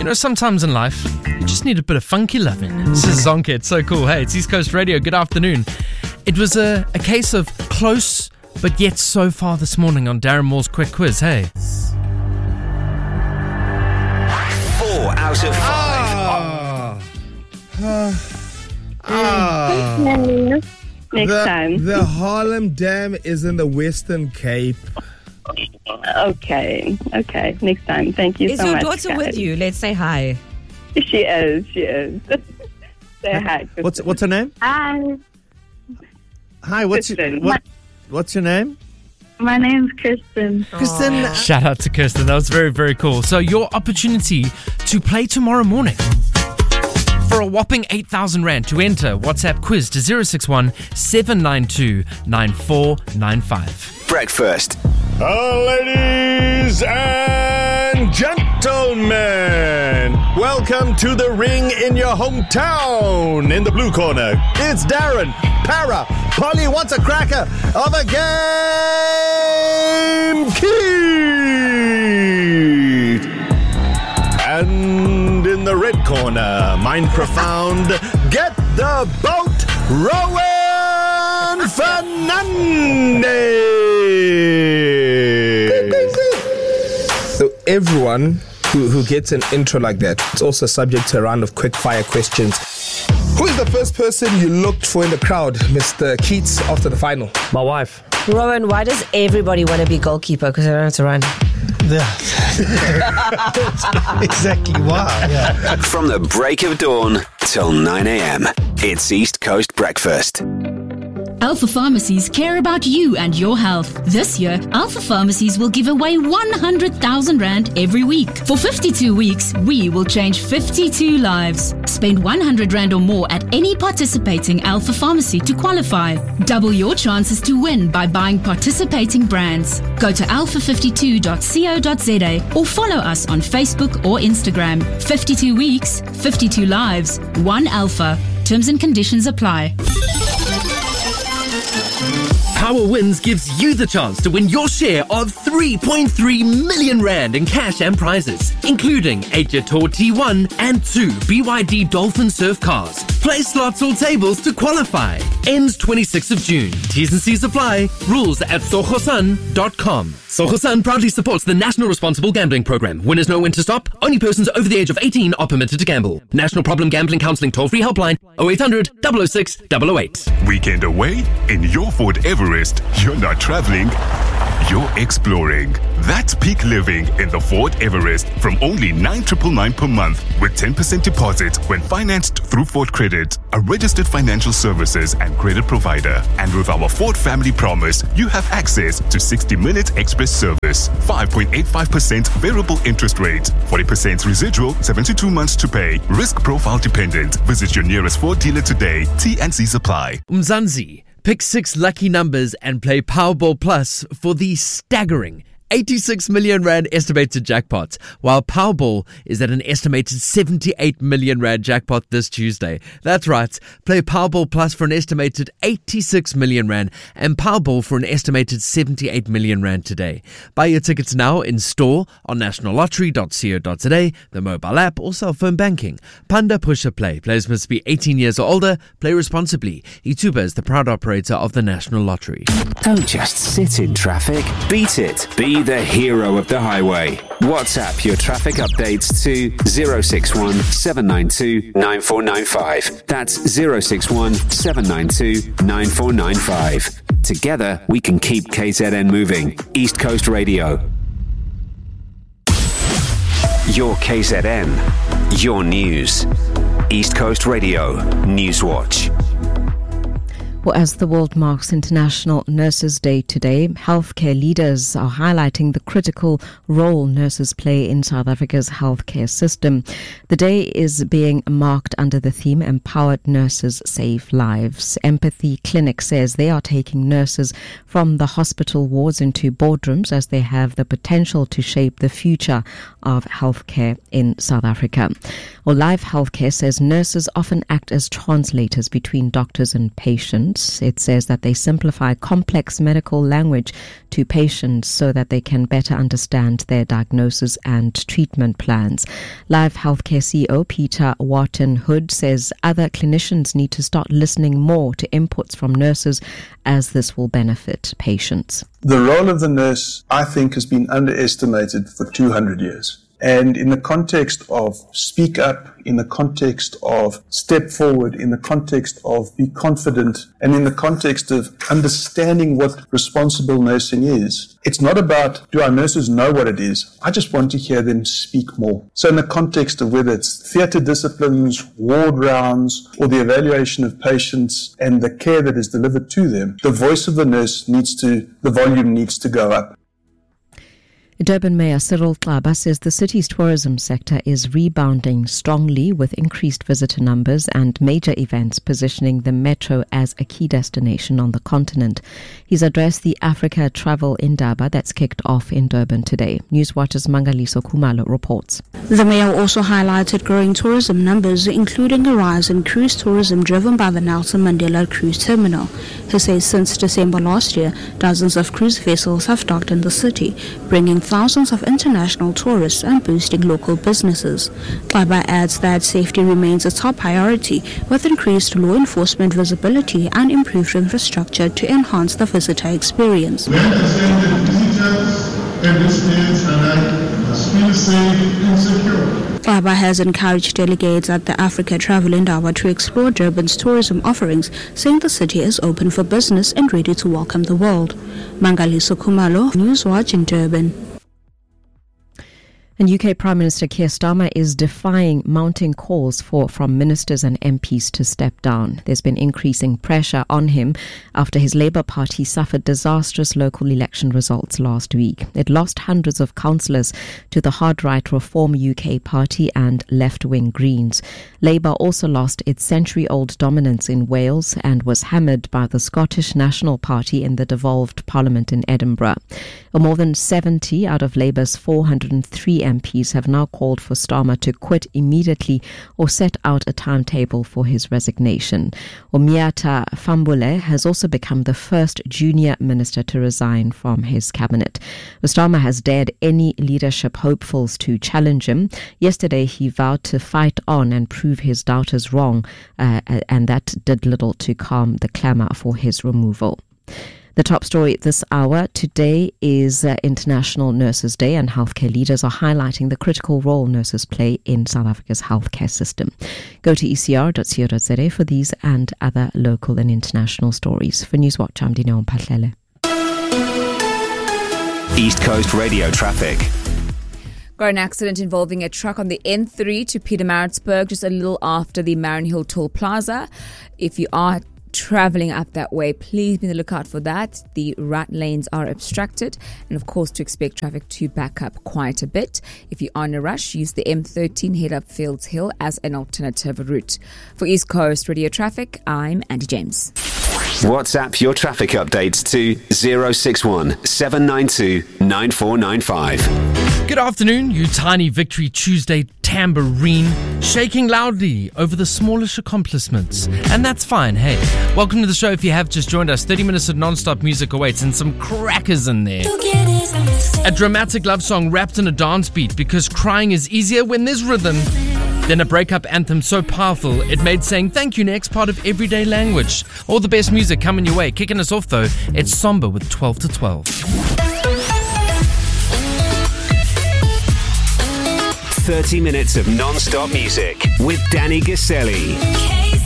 know, sometimes in life, you just need a bit of funky loving. This is Zonke. It's so cool. Hey, it's East Coast Radio. Good afternoon. It was a case of close, but yet so far this morning on Darren Moore's Quick Quiz. Hey. 4 out of 5. Next time. The Harlem Dam is in the Western Cape. Okay. Next time. Thank you Is so your much. daughter guys. with you? Let's say hi. She is. Say hi. What's her name? Hi. Hi, what's your name? My name's Kristen. Kristen. Shout out to Kirsten. That was very, very cool. So your opportunity to play tomorrow morning for a whopping 8,000 Rand to enter WhatsApp quiz to 061 792 9495. Breakfast. Ladies and gentlemen, welcome to the ring in your hometown. In the blue corner, it's Darren. Polly wants a cracker of a game key. And in the red corner, Mind Profound, get the boat, Rowan Fernandez. So everyone who gets an intro like that, it's also subject to a round of quick fire questions. Who is the first person you looked for in the crowd, Mr. Keats, after the final? My wife. Rowan, why does everybody want to be goalkeeper? Because they don't have to run. Yeah. Exactly why. Yeah. From the break of dawn till 9 a.m. It's East Coast Breakfast. Alpha Pharmacies care about you and your health. This year, Alpha Pharmacies will give away 100,000 Rand every week. For 52 weeks, we will change 52 lives. Spend 100 Rand or more at any participating Alpha Pharmacy to qualify. Double your chances to win by buying participating brands. Go to alpha52.co.za or follow us on Facebook or Instagram. 52 weeks, 52 lives, 1 Alpha. Terms and conditions apply. Power Wins gives you the chance to win your share of 3.3 million Rand in cash and prizes, including a Jetor T1 and 2 BYD Dolphin Surf cars. Play slots or tables to qualify. Ends 26th of June. T's and C's apply. Rules at sogosan.com. Sogosan proudly supports the National Responsible Gambling Program. Winners know when to stop. Only persons over the age of 18 are permitted to gamble. National Problem Gambling Counselling toll-free helpline 0800 006 008. Weekend away? In your Ford Everest, you're not traveling, you're exploring. That's peak living in the Ford Everest from only 9,999 per month with 10% deposit when financed through Ford Credit, a registered financial services and credit provider. And with our Ford Family Promise, you have access to 60-minute express service, 5.85% variable interest rate, 40% residual, 72 months to pay, risk profile dependent. Visit your nearest Ford dealer today. T&Cs apply. Mzansi, pick 6 lucky numbers and play Powerball Plus for the staggering 86 million Rand estimated jackpot, while Powerball is at an estimated 78 million Rand jackpot this Tuesday. That's right, play Powerball Plus for an estimated 86 million Rand and Powerball for an estimated 78 million Rand today. Buy your tickets now in store on nationallottery.co.za, the mobile app or cell phone banking. Panda Pusher Play. Players must be 18 years or older. Play responsibly. Ituba is the proud operator of the National Lottery. Don't just sit in traffic. Beat it. Be the hero of the highway. WhatsApp your traffic updates to 061 792 9495. That's 061 792 9495. Together, we can keep KZN moving. East Coast Radio. Your KZN. Your news. East Coast Radio. Newswatch. Well, as the world marks International Nurses Day today, healthcare leaders are highlighting the critical role nurses play in South Africa's healthcare system. The day is being marked under the theme Empowered Nurses Save Lives. Empathy Clinic says they are taking nurses from the hospital wards into boardrooms as they have the potential to shape the future of healthcare in South Africa. Well, Life Healthcare says nurses often act as translators between doctors and patients. patients. It says that they simplify complex medical language to patients so that they can better understand their diagnosis and treatment plans. Live Healthcare CEO Peter Wharton-Hood says other clinicians need to start listening more to inputs from nurses, as this will benefit patients. The role of the nurse, I think, has been underestimated for 200 years. And in the context of speak up, in the context of step forward, in the context of be confident, and in the context of understanding what responsible nursing is, it's not about, do our nurses know what it is? I just want to hear them speak more. So in the context of whether it's theatre disciplines, ward rounds, or the evaluation of patients and the care that is delivered to them, the voice of the nurse the volume needs to go up. Durban Mayor Cyril Xaba says the city's tourism sector is rebounding strongly with increased visitor numbers and major events positioning the metro as a key destination on the continent. He's addressed the Africa Travel Indaba that's kicked off in Durban today. Newswatch's Mangaliso Khumalo reports. The mayor also highlighted growing tourism numbers, including a rise in cruise tourism driven by the Nelson Mandela Cruise Terminal. He says since December last year, dozens of cruise vessels have docked in the city, bringing thousands of international tourists and boosting local businesses. Xaba adds that safety remains a top priority, with increased law enforcement visibility and improved infrastructure to enhance the visitor experience. We understand that visitors every stage alike must feel safe and secure. Xaba has encouraged delegates at the Africa Travel Indaba to explore Durban's tourism offerings, saying the city is open for business and ready to welcome the world. Mangaliso Khumalo, Newswatch in Durban. And UK Prime Minister Keir Starmer is defying mounting calls from ministers and MPs to step down. There's been increasing pressure on him after his Labour Party suffered disastrous local election results last week. It lost hundreds of councillors to the hard-right Reform UK Party and left-wing Greens. Labour also lost its century-old dominance in Wales and was hammered by the Scottish National Party in the devolved Parliament in Edinburgh. More than 70 out of Labour's 403 MPs have now called for Starmer to quit immediately or set out a timetable for his resignation. Omiata Fambule has also become the first junior minister to resign from his cabinet. Starmer has dared any leadership hopefuls to challenge him. Yesterday he vowed to fight on and prove his doubters wrong, and that did little to calm the clamour for his removal. The top story this hour today is International Nurses Day, and healthcare leaders are highlighting the critical role nurses play in South Africa's healthcare system. Go to ecr.co.za for these and other local and international stories. For Newswatch, I'm Dineo Mpatlele. East Coast Radio traffic. Got an accident involving a truck on the N3 to Pietermaritzburg just a little after the Marienhill Toll Plaza. If you are traveling up that way, please be on the lookout for that. The right lanes are obstructed, and of course to expect traffic to back up quite a bit. If you are in a rush, use the M13 head up Fields Hill as an alternative route. For East Coast Radio Traffic, I'm Andy James. WhatsApp your traffic updates to 061 792 9495. Good afternoon, you tiny Victory Tuesday tambourine, shaking loudly over the smallish accomplishments. And that's fine, hey. Welcome to the show if you have just joined us. 30 minutes of non-stop music awaits and some crackers in there. A dramatic love song wrapped in a dance beat, because crying is easier when there's rhythm. Then a breakup anthem so powerful it made saying thank you next part of everyday language. All the best music coming your way. Kicking us off though, it's Somber with 12 to 12. 30 minutes of non-stop music with Danny Gaselli.